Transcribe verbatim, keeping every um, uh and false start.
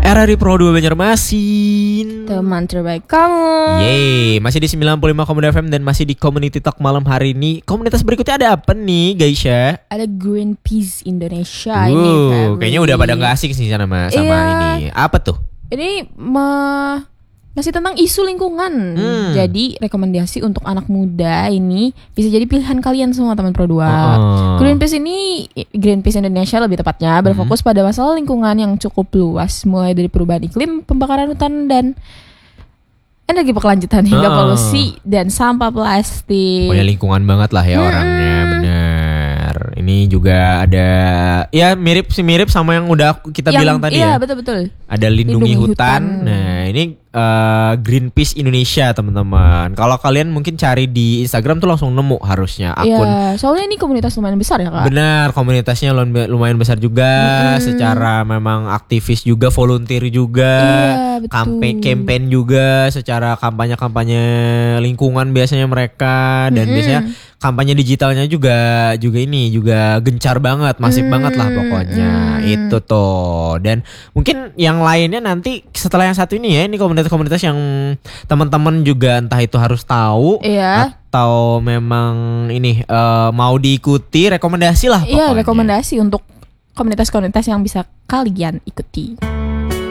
R R I Pro dua Banjarmasin, teman terbaik kamu. Yeay, masih di sembilan puluh lima koma dua F M dan masih di Community Talk malam hari ini. Komunitas berikutnya ada apa nih, Gaisha? Ada Greenpeace Indonesia uh, ini Febri. Kayaknya udah pada gak asik sih sama, sama Iya. ini. Apa tuh? Ini ma- masih tentang isu lingkungan. Hmm. Jadi rekomendasi untuk anak muda ini bisa jadi pilihan kalian semua teman Pro dua. Uh-uh. Greenpeace ini Greenpeace Indonesia lebih tepatnya berfokus pada masalah lingkungan yang cukup luas, mulai dari perubahan iklim, pembakaran hutan dan energi berkelanjutan hingga Uh-uh. polusi dan sampah plastik. Pokoknya lingkungan banget lah ya Hmm. orangnya, bener. Ini juga ada, ya mirip sih mirip sama yang udah kita Yang- bilang tadi iya, ya. betul-betul. Ada lindungi, Lindungi hutan. hutan. Nah ini uh, Greenpeace Indonesia teman-teman. Kalau kalian mungkin cari di Instagram tuh langsung nemu harusnya akun. Iya, soalnya ini komunitas lumayan besar ya kak. Benar, komunitasnya lum- lumayan besar juga. Mm-mm. Secara memang aktivis juga, volunteer juga, Iya, betul. campaign campaign juga. Secara kampanye-kampanye lingkungan biasanya mereka, dan Mm-mm. biasanya kampanye digitalnya juga juga ini juga gencar banget, masif Mm, banget lah pokoknya. mm. Itu tuh. Dan mungkin yang lainnya nanti setelah yang satu ini ya, ini komunitas-komunitas yang teman-teman juga entah itu harus tahu Iya. atau memang ini eh, mau diikuti, rekomendasi lah pokoknya. Iya, rekomendasi untuk komunitas-komunitas yang bisa kalian ikuti.